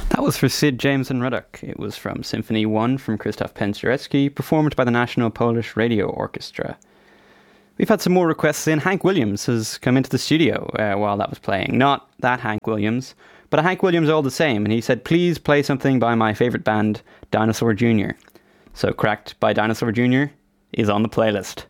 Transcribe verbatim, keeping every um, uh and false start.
That was for Sid James and Ruddock. It was from Symphony one from Krzysztof Penderecki, performed by the National Polish Radio Orchestra. We've had some more requests in. Hank Williams has come into the studio uh, while that was playing. Not that Hank Williams, but a Hank Williams all the same. And he said, please play something by my favourite band, Dinosaur Junior So Cracked by Dinosaur Junior is on the playlist.